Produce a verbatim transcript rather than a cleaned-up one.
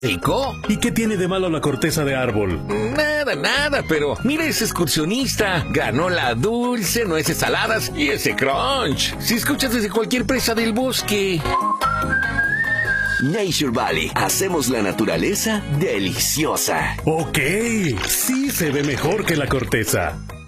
¿Rico? ¿Y qué tiene de malo la corteza de árbol? Nada, nada, pero mira ese excursionista. Ganó la dulce, nueces saladas y ese crunch. Si escuchas desde cualquier presa del bosque. Nature Valley. Hacemos la naturaleza deliciosa. Ok, sí se ve mejor que la corteza.